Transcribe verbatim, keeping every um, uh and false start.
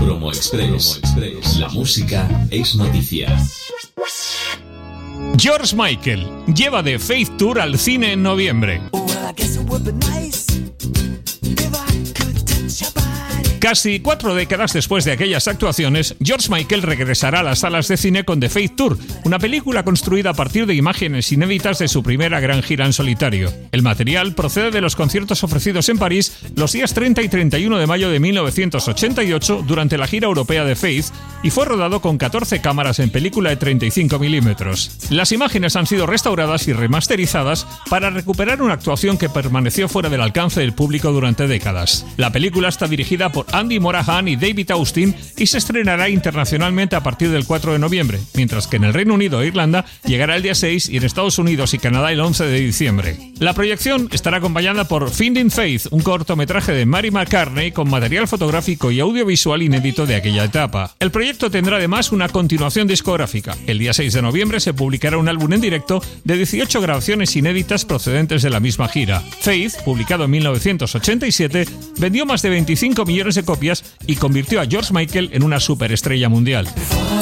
Promo Express. La música es noticia. George Michael lleva The Faith Tour al cine en noviembre. Casi cuatro décadas después de aquellas actuaciones, George Michael regresará a las salas de cine con The Faith Tour, una película construida a partir de imágenes inéditas de su primera gran gira en solitario. El material procede de los conciertos ofrecidos en París los días treinta y treinta y uno de mayo de mil novecientos ochenta y ocho durante la gira europea de Faith y fue rodado con catorce cámaras en película de treinta y cinco milímetros. Las imágenes han sido restauradas y remasterizadas para recuperar una actuación que permaneció fuera del alcance del público durante décadas. La película está dirigida por Andy Morahan y David Austin y se estrenará internacionalmente a partir del cuatro de noviembre, mientras que en el Reino Unido e Irlanda llegará el día seis y en Estados Unidos y Canadá el once de diciembre. La proyección estará acompañada por Finding Faith, un cortometraje de Mary McCartney con material fotográfico y audiovisual inédito de aquella etapa. El proyecto tendrá además una continuación discográfica. El día seis de noviembre se publicará un álbum en directo de dieciocho grabaciones inéditas procedentes de la misma gira. Faith, publicado en mil novecientos ochenta y siete, vendió más de veinticinco millones de copias y convirtió a George Michael en una superestrella mundial.